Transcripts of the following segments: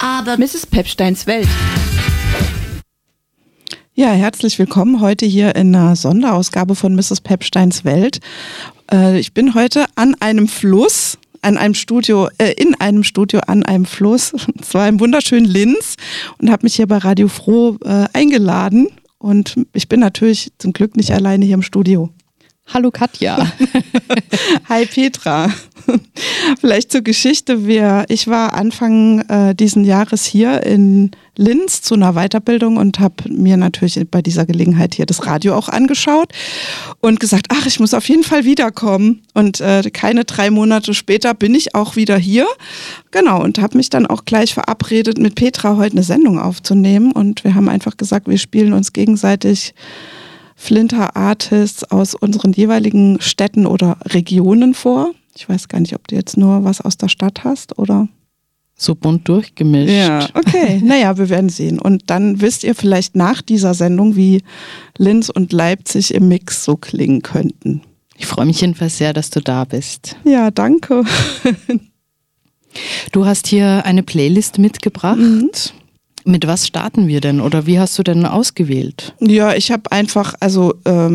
Aber Mrs. Pepsteins Welt. Ja, herzlich willkommen heute hier in einer Sonderausgabe von Mrs. Pepsteins Welt. Ich bin heute an einem Fluss, in einem Studio an einem Fluss, und zwar im wunderschönen Linz, und habe mich hier bei Radio Froh eingeladen. Und ich bin natürlich zum Glück nicht alleine hier im Studio. Hallo Katja. Hi Petra. Vielleicht zur Geschichte. Ich war Anfang diesen Jahres hier in Linz zu einer Weiterbildung und habe mir natürlich bei dieser Gelegenheit hier das Radio auch angeschaut und gesagt, ach, ich muss auf jeden Fall wiederkommen. Und keine 3 Monate später bin ich auch wieder hier. Genau, und habe mich dann auch gleich verabredet, mit Petra heute eine Sendung aufzunehmen. Und wir haben einfach gesagt, wir spielen uns gegenseitig Flinter-Artists aus unseren jeweiligen Städten oder Regionen vor. Ich weiß gar nicht, ob du jetzt nur was aus der Stadt hast, oder? So bunt durchgemischt. Ja, okay. Naja, wir werden sehen. Und dann wisst ihr vielleicht nach dieser Sendung, wie Linz und Leipzig im Mix so klingen könnten. Ich freue mich jedenfalls sehr, dass du da bist. Ja, danke. Du hast hier eine Playlist mitgebracht. Mhm. Mit was starten wir denn oder wie hast du denn ausgewählt? Ja, ich habe einfach so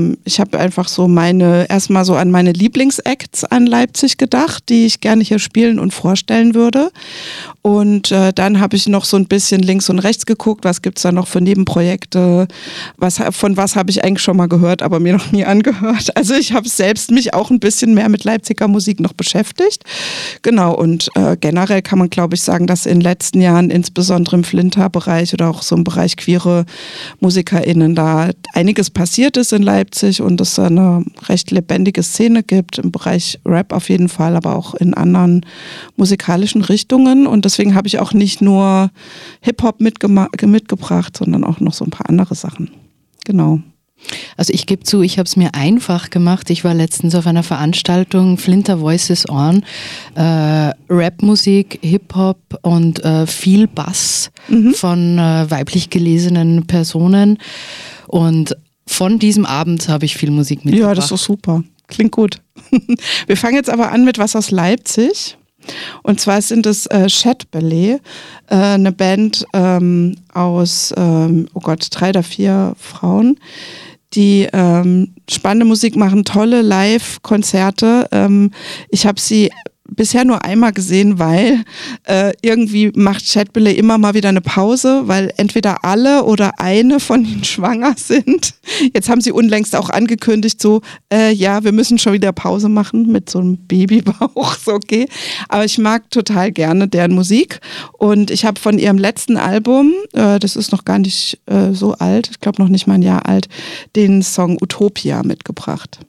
erstmal so an meine Lieblingsacts an Leipzig gedacht, die ich gerne hier spielen und vorstellen würde. Und dann habe ich noch so ein bisschen links und rechts geguckt, was gibt's da noch für Nebenprojekte, von was habe ich eigentlich schon mal gehört, aber mir noch nie angehört. Also ich habe selbst mich auch ein bisschen mehr mit Leipziger Musik noch beschäftigt. Genau, und generell kann man, glaube ich, sagen, dass in den letzten Jahren insbesondere im Flinter-Bereich oder auch so im Bereich queere MusikerInnen da einiges passiert ist in Leipzig und es eine recht lebendige Szene gibt, im Bereich Rap auf jeden Fall, aber auch in anderen musikalischen Richtungen. Und deswegen habe ich auch nicht nur Hip-Hop mitgebracht, sondern auch noch so ein paar andere Sachen. Genau. Also ich gebe zu, ich habe es mir einfach gemacht. Ich war letztens auf einer Veranstaltung, Flinter Voices On, Rapmusik, Hip-Hop und viel Bass von weiblich gelesenen Personen. Und von diesem Abend habe ich viel Musik mitgebracht. Ja, das ist doch super. Klingt gut. Wir fangen jetzt aber an mit was aus Leipzig. Und zwar sind es Chat Ballet, eine Band aus 3 oder 4 Frauen, die spannende Musik machen, tolle Live-Konzerte. Ich habe sie bisher nur einmal gesehen, weil irgendwie macht Chat Ballet immer mal wieder eine Pause, weil entweder alle oder eine von ihnen schwanger sind. Jetzt haben sie unlängst auch angekündigt, so, ja, wir müssen schon wieder Pause machen mit so einem Babybauch, so okay. Aber ich mag total gerne deren Musik und ich habe von ihrem letzten Album, das ist noch gar nicht so alt, ich glaube noch nicht mal ein Jahr alt, den Song Utopia mitgebracht.